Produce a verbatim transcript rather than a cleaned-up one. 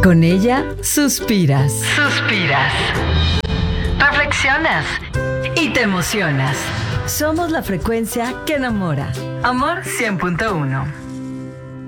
Con ella suspiras. Suspiras. Reflexionas. Y te emocionas. Somos la frecuencia que enamora. Amor cien punto uno.